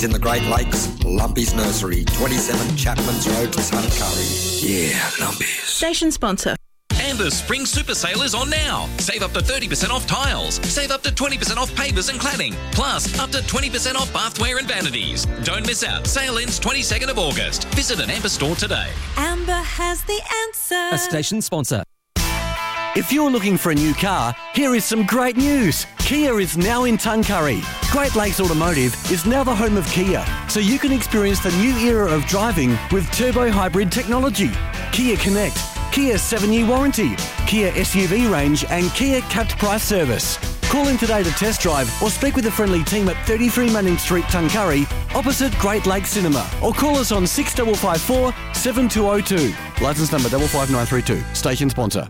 It's in the Great Lakes, Lumpy's Nursery, 27 Chapman's Road, Tuncurry. Yeah, Lumpy's. Station sponsor. And the Spring Super Sale is on now. Save up to 30% off tiles. Save up to 20% off pavers and cladding. Plus, up to 20% off bathware and vanities. Don't miss out. Sale ends 22nd of August. Visit an Amber store today. Amber has the answer. A station sponsor. If you're looking for a new car, here is some great news. Kia is now in Tuncurry. Great Lakes Automotive is now the home of Kia, so you can experience the new era of driving with turbo hybrid technology. Kia Connect, Kia 7-year warranty, Kia SUV range and Kia capped price service. Call in today to test drive or speak with the friendly team at 33 Manning Street, Tuncurry, opposite Great Lakes Cinema, or call us on 6554 7202. Licence number 55932. Station sponsor.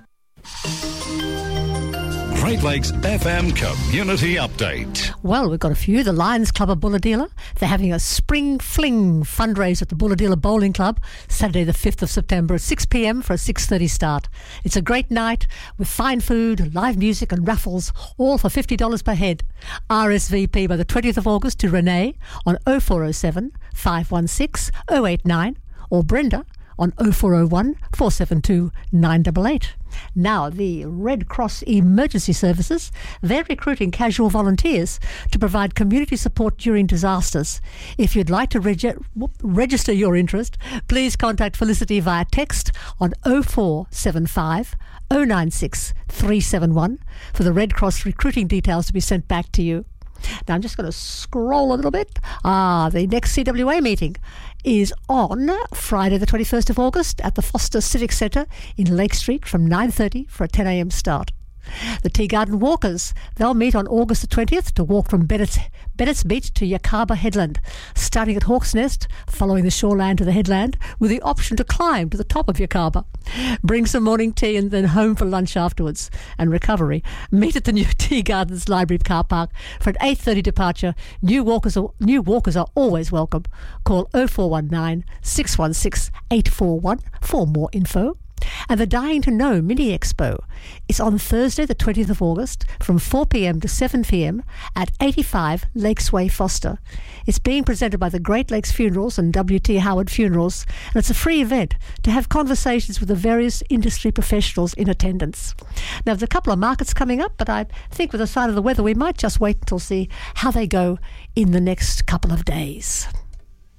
Great Lakes FM Community Update. Well, we've got a few. The Lions Club of Bulahdelah, they're having a Spring Fling fundraiser at the Bulahdelah Bowling Club, Saturday the 5th of September at 6 p.m. for a 6:30 start. It's a great night with fine food, live music and raffles, all for $50 per head. RSVP by the 20th of August to Renee on 0407 516 089 or Brenda on 0401 472 988. Now, the Red Cross Emergency Services, they're recruiting casual volunteers to provide community support during disasters. If you'd like to register your interest, please contact Felicity via text on 0475 096 371 for the Red Cross recruiting details to be sent back to you. Now, I'm just going to scroll a little bit. The next CWA meeting is on Friday the 21st of August at the Foster Civic Centre in Lake Street from 9:30 for a 10 a.m. start. The Tea Garden Walkers, they'll meet on August the 20th to walk from Bennett's Beach to Yakaba Headland, starting at Hawk's Nest, following the shoreline to the headland, with the option to climb to the top of Yakaba. Bring some morning tea and then home for lunch afterwards. And recovery, meet at the new Tea Gardens Library car park for an 8:30 departure. New walkers are always welcome. Call 0419 616 841 for more info. And the Dying to Know Mini Expo is on Thursday the 20th of August from 4 p.m. to 7 p.m. at 85 Lakes Way, Foster. It's being presented by the Great Lakes Funerals and W.T. Howard Funerals, and it's a free event to have conversations with the various industry professionals in attendance. Now, there's a couple of markets coming up, but I think with the sign of the weather, we might just wait until see how they go in the next couple of days.